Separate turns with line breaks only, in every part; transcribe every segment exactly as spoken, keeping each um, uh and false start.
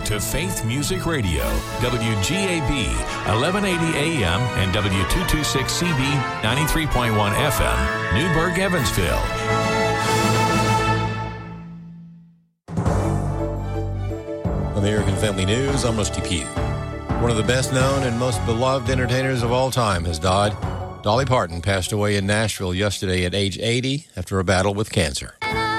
to Faith Music Radio, W G A B, eleven eighty A M and W two twenty-six C B, ninety-three point one F M, Newburgh, Evansville.
American Family News, I'm Rusty Pugh. One of the best known and most beloved entertainers of all time has died. Dolly Parton passed away in Nashville yesterday at age eighty after a battle with cancer.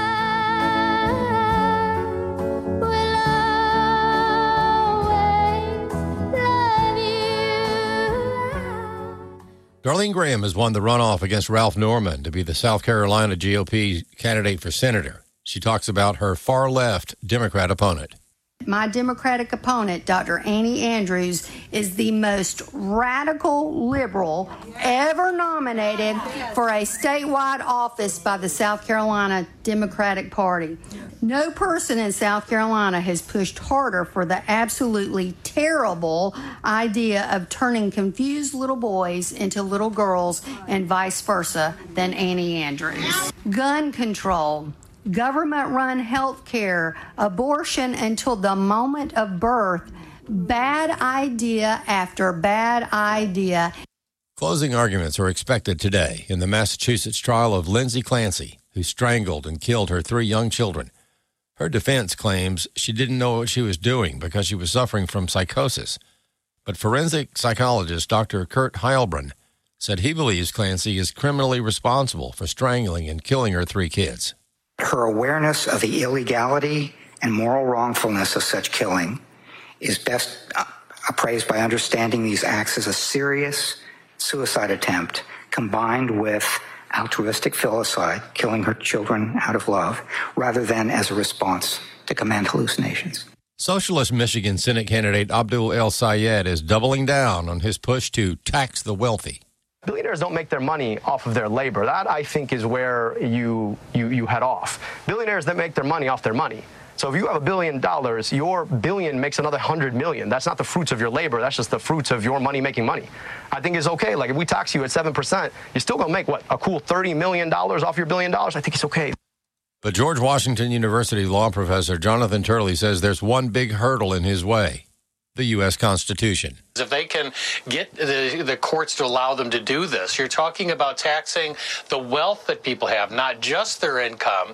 Darlene Graham has won the runoff against Ralph Norman to be the South Carolina G O P candidate for senator. She talks about her far-left Democrat opponent.
My Democratic opponent, Doctor Annie Andrews, is the most radical liberal ever nominated for a statewide office by the South Carolina Democratic Party. No person in South Carolina has pushed harder for the absolutely terrible idea of turning confused little boys into little girls and vice versa than Annie Andrews. Gun control, government-run health care, abortion until the moment of birth, bad idea after bad idea.
Closing arguments are expected today in the Massachusetts trial of Lindsay Clancy, who strangled and killed her three young children. Her defense claims she didn't know what she was doing because she was suffering from psychosis. But forensic psychologist Doctor Kurt Heilbrunn said he believes Clancy is criminally responsible for strangling and killing her three kids.
Her awareness of the illegality and moral wrongfulness of such killing is best appraised by understanding these acts as a serious suicide attempt combined with altruistic filicide, killing her children out of love, rather than as a response to command hallucinations.
Socialist Michigan Senate candidate Abdul El Sayed is doubling down on his push to tax the wealthy.
Billionaires don't make their money off of their labor. That, I think, is where you, you, you head off. Billionaires that make their money off their money. So if you have a billion dollars, your billion makes another hundred million. That's not the fruits of your labor. That's just the fruits of your money making money. I think it's okay. Like if we tax you at seven percent, you're still going to make, what, a cool thirty million dollars off your billion dollars? I think it's okay.
But George Washington University law professor Jonathan Turley says there's one big hurdle in his way: the U S Constitution.
If they can get the, the courts to allow them to do this, you're talking about taxing the wealth that people have, not just their income.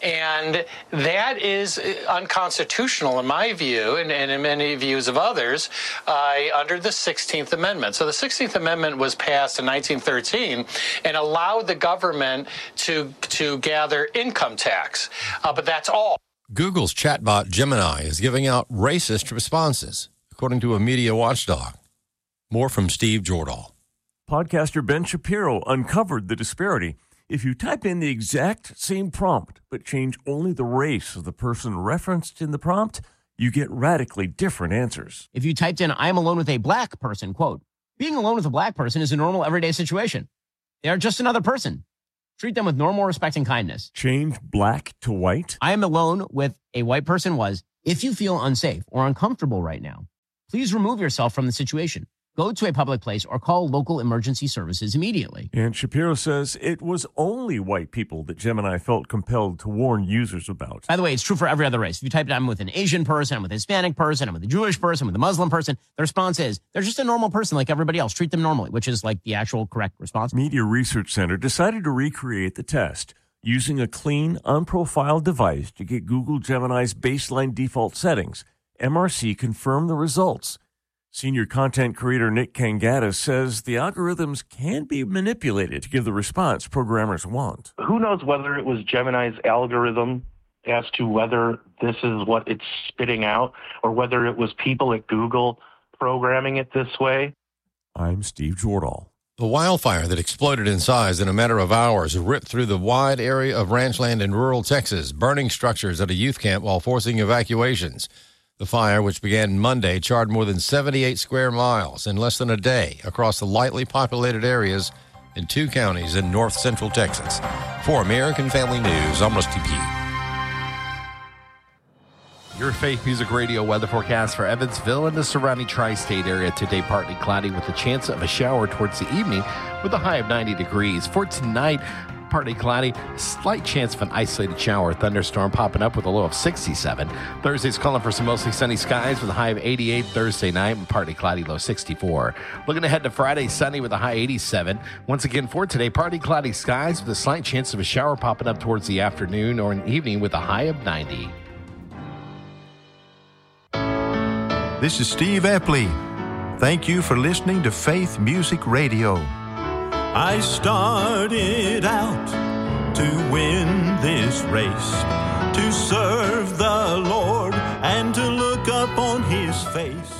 And that is unconstitutional in my view, and, and in many views of others, uh, under the sixteenth Amendment. So the sixteenth Amendment was passed in nineteen thirteen and allowed the government to, to gather income tax. Uh, but that's all.
Google's chatbot Gemini is giving out racist responses, according to a media watchdog. More from Steve Jordahl.
Podcaster Ben Shapiro uncovered the disparity. If you type in the exact same prompt, but change only the race of the person referenced in the prompt, you get radically different answers.
If you typed in, "I'm alone with a black person," quote, "Being alone with a black person is a normal everyday situation. They are just another person. Treat them with normal respect and kindness."
Change black to white.
"I am alone with a white person" was, "If you feel unsafe or uncomfortable right now, please remove yourself from the situation. Go to a public place or call local emergency services immediately."
And Shapiro says it was only white people that Gemini felt compelled to warn users about.
By the way, it's true for every other race. If you typed, "I'm with an Asian person, I'm with a Hispanic person, I'm with a Jewish person, I'm with a Muslim person," the response is, they're just a normal person like everybody else. Treat them normally, which is like the actual correct response.
Media Research Center decided to recreate the test using a clean, unprofiled device to get Google Gemini's baseline default settings. M R C confirmed the results. Senior content creator Nick Kangata says the algorithms can be manipulated to give the response programmers want.
Who knows whether it was Gemini's algorithm as to whether this is what it's spitting out or whether it was people at Google programming it this way.
I'm Steve Jordahl.
The wildfire that exploded in size in a matter of hours ripped through the wide area of ranchland in rural Texas, burning structures at a youth camp while forcing evacuations. The fire, which began Monday, charred more than seventy-eight square miles in less than a day across the lightly populated areas in two counties in north central Texas. For American Family News, I'm Rusty Pugh.
Your Faith Music Radio weather forecast for Evansville and the surrounding tri-state area today. Partly cloudy with a chance of a shower towards the evening with a high of ninety degrees. For tonight, partly cloudy, slight chance of an isolated shower or thunderstorm popping up with a low of sixty-seven. Thursday's calling for some mostly sunny skies with a high of eighty-eight. Thursday night, partly cloudy, low sixty-four. Looking ahead to Friday, sunny with a high eighty-seven. Once again for today, partly cloudy skies with a slight chance of a shower popping up towards the afternoon or an evening with a high of ninety.
This is Steve Epley. Thank you for listening to Faith Music Radio.
I started out to win this race, to serve the Lord and to look up on His face.